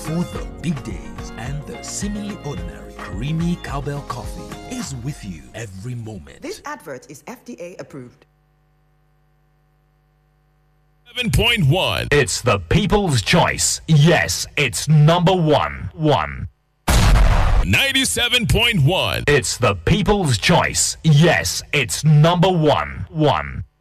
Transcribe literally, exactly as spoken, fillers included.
for the big days, and the seemingly ordinary creamy cowbell coffee is with you every moment. This advert is F D A approved. seven point one. It's the people's choice. Yes, it's number one. One. ninety-seven point one. It's the people's choice. Yes, it's number one. One.